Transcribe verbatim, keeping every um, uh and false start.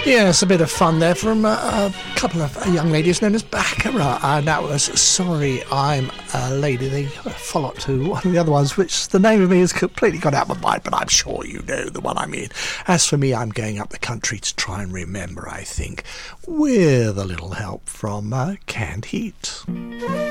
Yes, a bit of fun there from uh, a couple of young ladies known as Baccarat, and that was Sorry I'm a Lady. They follow up to one of the other ones, which the name of me has completely gone out of my mind, but I'm sure you know the one I mean. As for me, I'm going up the country to try and remember, I think, with a little help from uh, Canned Heat.